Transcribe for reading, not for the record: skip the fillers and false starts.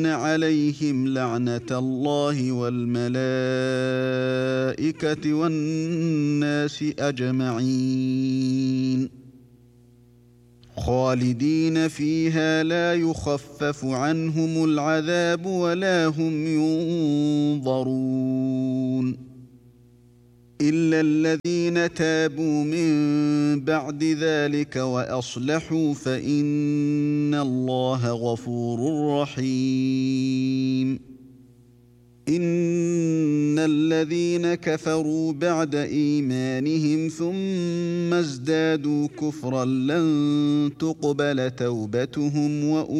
عليهم لعنة الله والملائكة والناس أجمعين خالدين فيها لا يخفف عنهم العذاب ولا هم ينظرون إلا الذين تابوا من بعد ذلك وأصلحوا فإن الله غفور رحيم إن الذين كفروا بعد إيمانهم ثم ازدادوا كفرا لن تقبل توبتهم